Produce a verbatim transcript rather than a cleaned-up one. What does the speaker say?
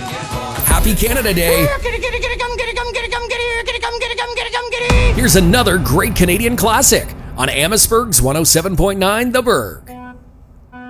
Happy Canada Day! Here's another great Canadian classic on Amherstburg's one oh seven point nine The Berg.